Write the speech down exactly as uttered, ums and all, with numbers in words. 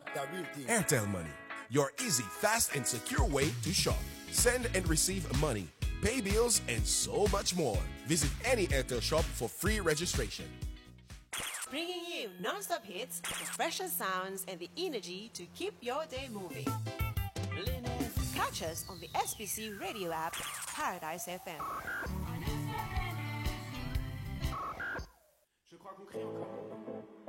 That real thing. Airtel Money, your easy, fast, and secure way to shop, send and receive money, pay bills, and so much more. Visit any Airtel shop for free registration. Bringing you non-stop hits, the freshest sounds, and the energy to keep your day moving. Catch us on the S B C radio app, Paradise F M. Je crois qu'on crie encore.